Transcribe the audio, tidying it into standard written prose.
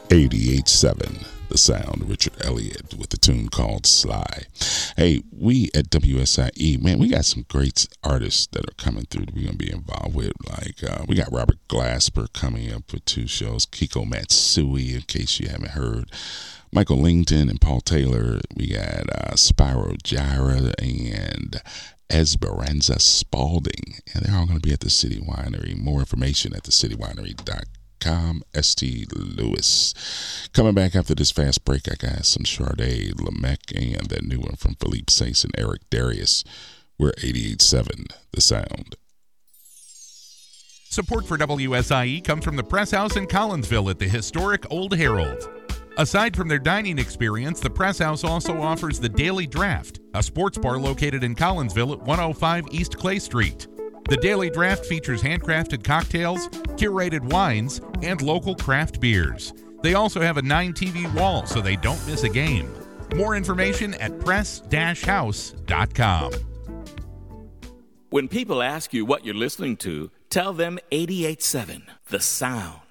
88.7 The Sound, Richard Elliott with the tune called Sly. Hey, we at WSIE, man, we got some great artists that are coming through that we're going to be involved with. Like, we got Robert Glasper coming up with 2 shows, Kiko Matsui, in case you haven't heard, Michael Lington and Paul Taylor. We got Spyro Gyra and Esperanza Spalding, and they're all going to be at the City Winery. More information at thecitywinery.com. St. Louis. Coming back after this fast break, I got some Sade Lamec and that new one from Philippe Saints and Eric Darius. We're 88.7 The Sound. Support for WSIE comes from the Press House in Collinsville at the historic Old Herald. Aside from their dining experience, the Press House also offers the Daily Draft, a sports bar located in Collinsville at 105 East Clay Street. The Daily Draft features handcrafted cocktails, curated wines, and local craft beers. They also have a 9-TV wall so they don't miss a game. More information at press-house.com. When people ask you what you're listening to, tell them 88.7 The Sound.